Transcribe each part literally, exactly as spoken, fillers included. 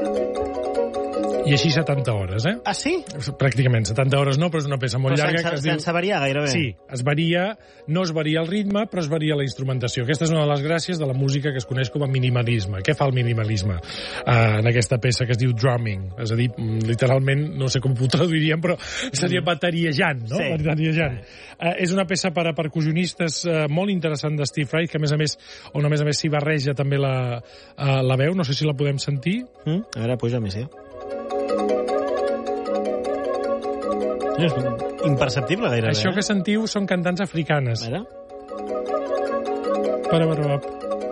I així setanta hores, eh? Ah, sí? Pràcticament, setanta hores no, però és una peça molt Però llarga. sense, que es diu... sense variar gairebé. Sí, es varia, no es varia el ritme, però es varia la instrumentació. Aquesta és una de les gràcies de la música que es coneix com a minimalisme. Què fa el minimalisme uh, en aquesta peça que es diu drumming? És a dir, literalment, no sé com ho traduiríem, però seria bateriejant, no? Sí. Bateriejant. Uh, és una peça per a percussionistes uh, molt interessant de Steve Reich, que a més a més, on a més a més s'hi barreja també la, uh, la veu, no sé si la podem sentir. Mm? A veure, puja més, sí. És imperceptible gairebé. Això eh? que sentiu són cantants africanes. A veure. Para, para, para.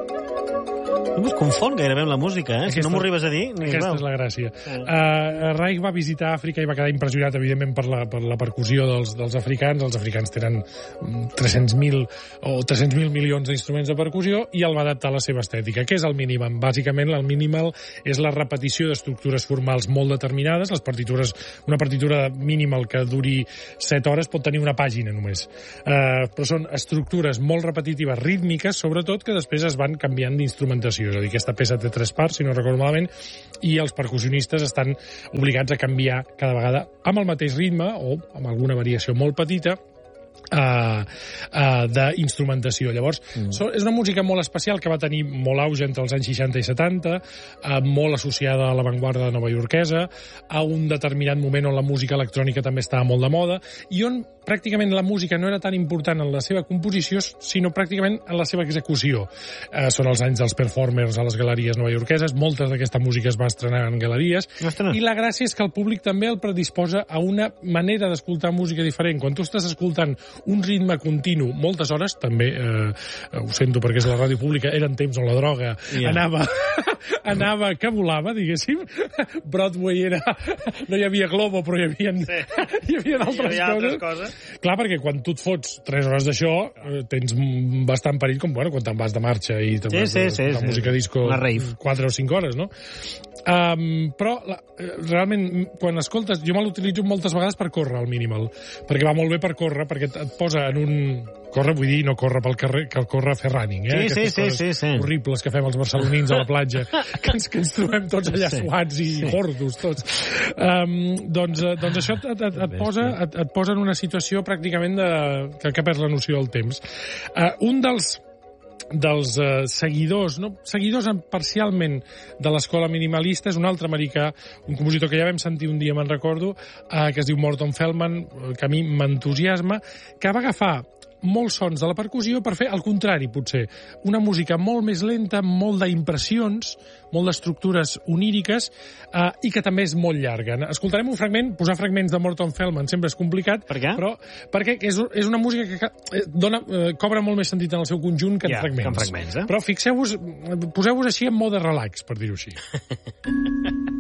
No es confon gairebé amb la música, eh? Si Aquesta- no m'ho arribes a dir, ni es Aquesta veu. és la gràcia. Sí. Uh, Reich va visitar Àfrica i va quedar impressionat, evidentment, per la, per la percussió dels, dels africans. Els africans tenen tres-cents mil o tres-cents mil milions d'instruments de percussió i el va adaptar a la seva estètica. Què és el minimal? Bàsicament, el minimal és la repetició d'estructures formals molt determinades. Les partitures, una partitura minimal que duri set hores pot tenir una pàgina només. Uh, però són estructures molt repetitives, rítmiques, sobretot, que després es van canviant d'instrumentació. És a dir, aquesta peça té tres parts, si no recordo malament, i els percussionistes estan obligats a canviar cada vegada amb el mateix ritme o amb alguna variació molt petita Uh, uh, d'instrumentació. Llavors, mm. so, és una música molt especial que va tenir molt auge entre els anys seixanta i setanta, uh, molt associada a l'avantguarda novaiorquesa, a un determinat moment on la música electrònica també estava molt de moda, i on pràcticament la música no era tan important en la seva composició, sinó pràcticament en la seva execució. Uh, són els anys dels performers a les galeries novaiorqueses, moltes d'aquesta música es va estrenar en galeries, Ostres. i la gràcia és que el públic també el predisposa a una manera d'escoltar música diferent. Quan tu estàs escoltant un ritme continu moltes hores, també, eh, ho sento perquè és la ràdio pública, eren temps on la droga Yeah. anava, anava que volava, diguéssim. Broadway era... No hi havia Globo, però hi havia, sí. hi havia altres Hi havia coses. altres coses. Clar, perquè quan tu et fots tres hores d'això, eh, tens bastant perill, com bueno, quan te'n vas de marxa i te'n Sí, vas sí, de, sí, de sí. música disco Una rave. quatre o cinc hores, no? Um, però la, eh, realment quan escoltes, jo me l'utilitzo moltes vegades per córrer al minimal, perquè va molt bé per córrer, perquè et, et posa en un... Córrer, vull dir, no córrer pel carrer, que córrer a fer running, eh? Sí, sí, Aquestes sí, coses sí, sí. horribles que fem els barcelonins a la platja, que ens, que ens trobem tots allà Sí. suats i Sí. gordos, tots. Um, doncs, eh, doncs això et, et, et, posa, et, et posa en una situació pràcticament de, que, que perds la noció del temps. Uh, un dels dels uh, seguidors, no? seguidors en, parcialment de l'escola minimalista, és un altre americà, un compositor que ja vam sentir un dia, me'n recordo, uh, que es diu Morton Feldman, que a mi m'entusiasma, que va agafar molts sons de la percussió per fer el contrari, potser. Una música molt més lenta, molt d'impressions, molt d'estructures oníriques, eh, i que també és molt llarga. Escoltarem un fragment, posar fragments de Morton Feldman sempre és complicat, Per què? però perquè és, és una música que dona, eh, cobra molt més sentit en el seu conjunt que en Ja, fragments. que en fragments, eh? Però fixeu-vos, poseu-vos així en mode relax, per dir-ho així.